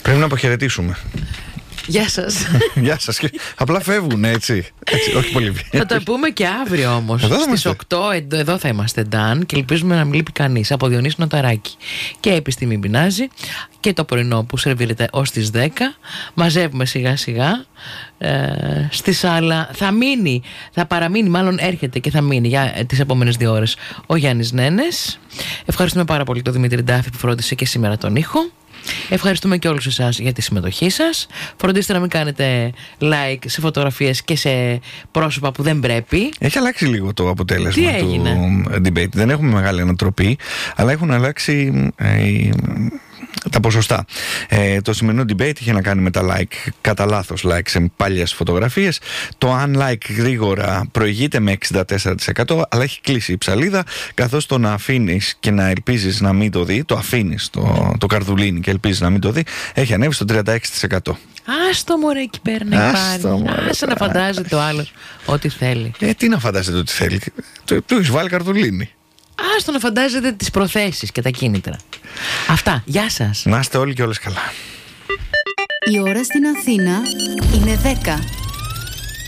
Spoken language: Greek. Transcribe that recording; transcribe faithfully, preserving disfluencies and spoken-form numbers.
Πρέπει να αποχαιρετήσουμε. Γεια σας. Γεια σας. Απλά φεύγουν έτσι. έτσι όχι πολύ. Θα τα πούμε και αύριο όμως. Στις οκτώ εδώ, εδώ θα είμαστε, Νταν, και ελπίζουμε να μην λείπει κανείς. Από Διονύση Νοταράκη. Και επιστήμη πεινάζει. Και το πρωινό που σερβίρεται ως τις δέκα. Μαζεύουμε σιγά σιγά. Ε, στη σάλα θα μείνει, θα παραμείνει, μάλλον έρχεται και θα μείνει για τις επόμενες δύο ώρες ο Γιάννης Νένες. Ευχαριστούμε πάρα πολύ τον Δημήτρη Ντάφη που φρόντισε και σήμερα τον ήχο. Ευχαριστούμε και όλους εσάς για τη συμμετοχή σας. Φροντίστε να μην κάνετε like σε φωτογραφίες και σε πρόσωπα που δεν πρέπει. Έχει αλλάξει λίγο το αποτέλεσμα Τι του έγινε? debate. Δεν έχουμε μεγάλη ανατροπή, αλλά έχουν αλλάξει ε, τα ποσοστά. Ε, το σημερινό debate είχε να κάνει με τα like, κατά λάθος like σε παλιές φωτογραφίες. Το unlike γρήγορα προηγείται με εξήντα τέσσερα τοις εκατό, αλλά έχει κλείσει η ψαλίδα, καθώς το να αφήνεις και να ελπίζεις να μην το δει, το αφήνεις το, το καρδουλίνι και ελπίζεις να μην το δει, έχει ανέβει στο τριάντα έξι τοις εκατό. Άστο μωρέ εκεί πέρα να υπάρχει. Άσε να φαντάζεται ο άλλος ό,τι θέλει. Ε, τι να φαντάζεται ότι θέλει. Του έχεις βάλει καρδουλίνι. Άστο να φαντάζεται τις προθέσεις και τα κίνητρα. Αυτά, γεια σας. Να είστε όλοι και όλες καλά. Η ώρα στην Αθήνα είναι δέκα.